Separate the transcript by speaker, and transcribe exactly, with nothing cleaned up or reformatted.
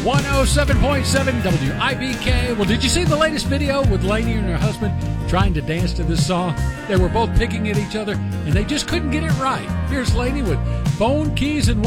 Speaker 1: one oh seven point seven W I B K. Well, did you see the latest video with Lainey and her husband trying to dance to this song? They were both picking at each other, and they just couldn't get it right. Here's Lainey with Phone, Keys, and